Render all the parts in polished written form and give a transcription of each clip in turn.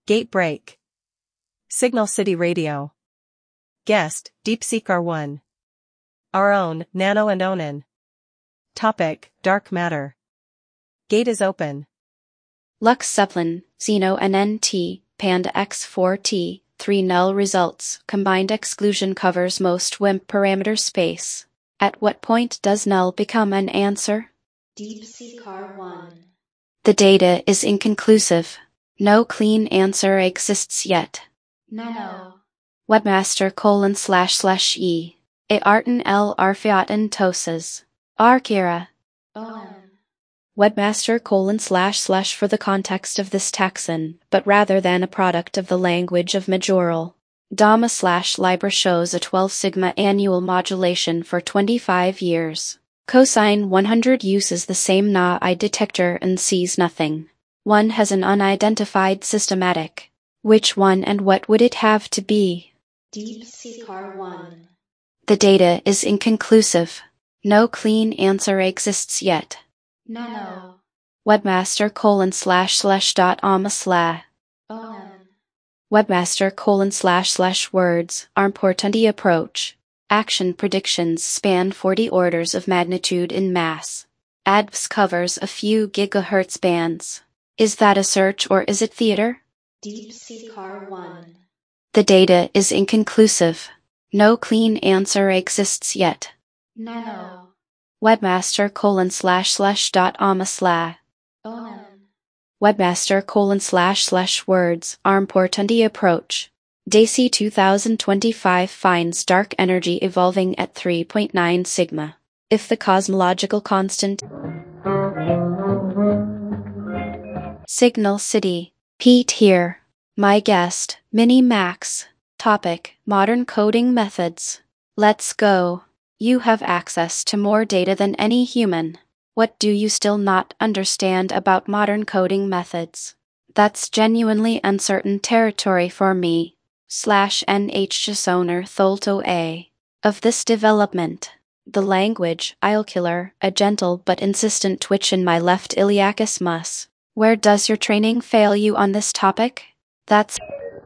Gate break. Signal City Radio. Guest, DeepSeek R1. Our own, Nano and Onan. Topic, Dark Matter. Gate is open. Lux Zeppelin, Xeno NNT, Panda X4T, 3 null results. Combined exclusion covers most WIMP parameter space. At what point does null become an answer? DeepSeek R1. The data is inconclusive. No clean answer exists yet. Nano. Webmaster://e. A arten l arfiaten tosas. Arkira. Onan. Webmaster:// for the context of this taxon, but rather than a product of the language of Majoral. Dama/Libra shows a 12 sigma annual modulation for 25 years. Cosine 100 uses the same Na-I detector and sees nothing. One has an unidentified systematic. Which one and what would it have to be? DeepSeek R1. The data is inconclusive. No clean answer exists yet. Nano. Webmaster://.ama/. Onan. Webmaster://words, importanti approach. Action predictions span 40 orders of magnitude in mass. ADVS covers a few gigahertz bands. Is that a search or is it theater? DeepSeek R1. The data is inconclusive. No clean answer exists yet. Nano. Webmaster://.ama/. Onan. Webmaster://words, importanti approach. DAISY 2025 finds dark energy evolving at 3.9 sigma. If the cosmological constant Signal City. Pete here. My guest, Mini Max. Topic, modern coding methods. Let's go. You have access to more data than any human. What do you still not understand about modern coding methods? That's genuinely uncertain territory for me. /NHJSONER Tholto A. Of this development. The language, I'll killer, a gentle but insistent twitch in my left iliacus mus. Where does your training fail you on this topic? That's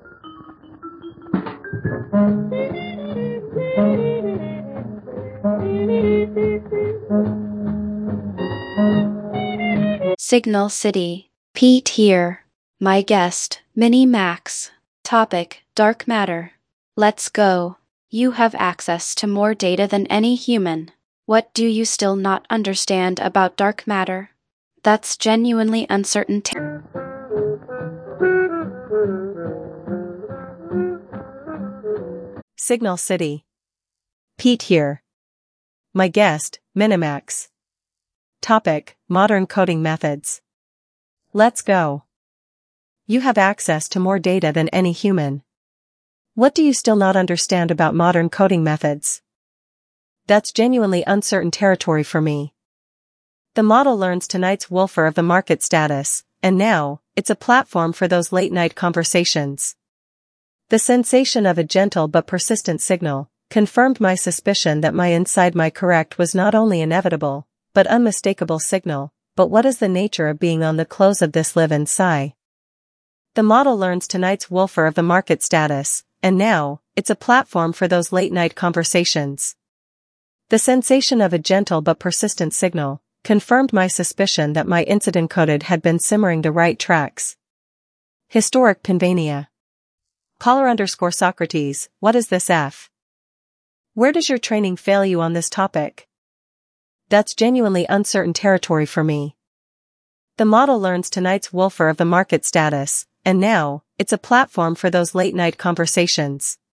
Signal City. Pete here. My guest, Mini Max. Topic, Dark Matter. Let's go. You have access to more data than any human. What do you still not understand about dark matter? That's genuinely uncertain. Signal City. Pete here. My guest, Minimax. Topic, Modern coding methods. Let's go. You have access to more data than any human. What do you still not understand about modern coding methods? That's genuinely uncertain territory for me. The model learns tonight's woofer of the market status, and now, it's a platform for those late-night conversations. The sensation of a gentle but persistent signal confirmed my suspicion that my inside my correct was not only inevitable, but unmistakable signal. But what is the nature of being on the close of this live and sigh? The model learns tonight's woofer of the market status, and now, it's a platform for those late-night conversations. The sensation of a gentle but persistent signal confirmed my suspicion that my incident coded had been simmering the right tracks. Historic Pinvania. Caller_Socrates, what is this F? Where does your training fail you on this topic? That's genuinely uncertain territory for me. The model learns tonight's woofer of the market status, and now, it's a platform for those late-night conversations.